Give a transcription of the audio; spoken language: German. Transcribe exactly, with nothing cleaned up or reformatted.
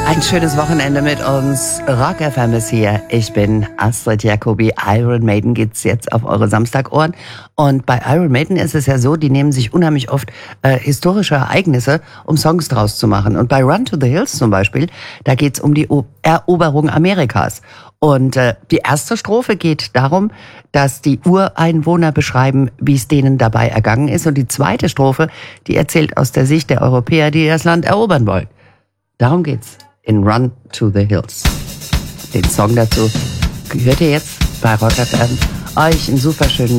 Ein schönes Wochenende mit uns. Rock F M ist hier. Ich bin Astrid Jacobi. Iron Maiden geht's jetzt auf eure Samstagohren. Und bei Iron Maiden ist es ja so, die nehmen sich unheimlich oft äh, historische Ereignisse, um Songs draus zu machen. Und bei Run to the Hills zum Beispiel, da geht's um die o- Eroberung Amerikas. Und äh, die erste Strophe geht darum, dass die Ureinwohner beschreiben, wie es denen dabei ergangen ist. Und die zweite Strophe, die erzählt aus der Sicht der Europäer, die das Land erobern wollen. Darum geht's in Run to the Hills. Den Song dazu hört ihr jetzt bei Rock F M. Euch einen super schönen